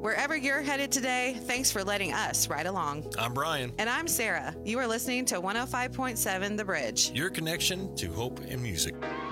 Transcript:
Wherever you're headed today, thanks for letting us ride along. I'm Brian. And I'm Sarah. You are listening to 105.7 The Bridge. Your connection to hope and music.